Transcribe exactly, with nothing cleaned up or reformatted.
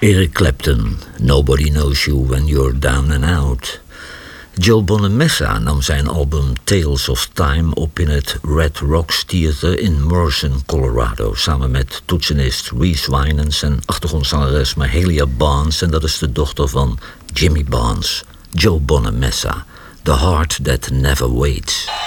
Eric Clapton, Nobody Knows You When You're Down and Out. Joe Bonamessa nam zijn album Tales of Time op in het Red Rocks Theater in Mercen, Colorado, samen met toetsenist Reese Winans en achtergrondzangeres Mahalia Barnes, en dat is de dochter van Jimmy Barnes. Joe Bonamessa, The Heart That Never Waits.